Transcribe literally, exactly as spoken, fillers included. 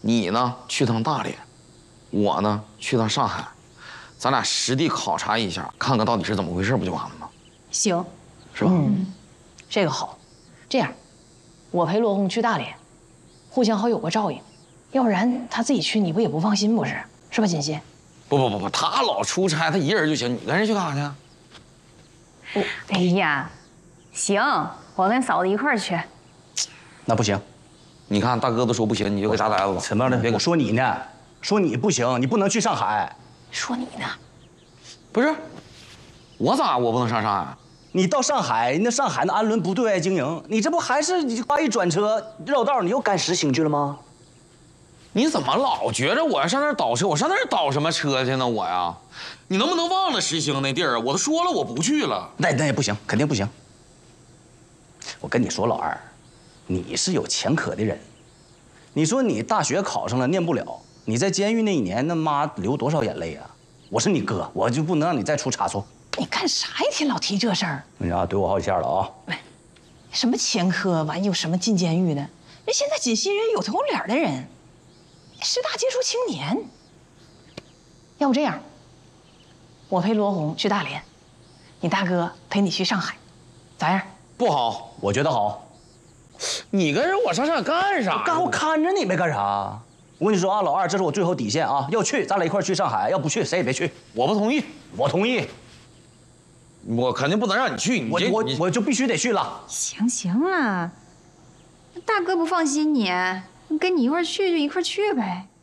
你呢去趟大连，我呢去趟上海，咱俩实地考察一下，看看到底是怎么回事，不就完了吗？ 行， 是吧？ 嗯，这个好。这样，我陪罗红去大连，互相好有个照应，要不然他自己去你不也不放心不是？是吧，锦溪？ 不不不不，他老出差，他一人就行，你跟人去干啥去？哎呀，行，我跟嫂子一块儿去。 那不行， 你看大哥都说不行，你就给家待着吧。 陈班的，我说你呢，说你不行，你不能去上海。 说你呢？ 不是，我咋我不能上上海？ 你到上海，那上海那安伦不对外经营，你这不还是你花一转车绕道，你又赶实行去了吗？ 你怎么老觉着我要上那儿倒车？我上那儿倒什么车去呢？我呀，你能不能忘了实行那地儿？我都说了我不去了。 那那也不行，肯定不行。我跟你说，老二，你是有前科的人。你说你大学考上了，念不了，你在监狱那一年，那妈流多少眼泪啊！我是你哥，我就不能让你再出差错。 你干啥一天老提这事儿？ 你啊，怼我好几下了啊！ 喂，什么前科，完有什么进监狱的？人现在锦溪人有头有脸的人，师大杰出青年。要不这样，我陪罗红去大连，你大哥陪你去上海，咋样？ 不好， 我觉得好。 你跟人我上上海干啥？ 干我看着你呗，干啥？我跟你说啊，老二，这是我最后底线啊！要去，咱俩一块去上海；要不去，谁也别去。 我不同意， 我同意。 我肯定不能让你去，你我我我就必须得去了。 行行了，大哥不放心你，跟你一块去就一块去呗。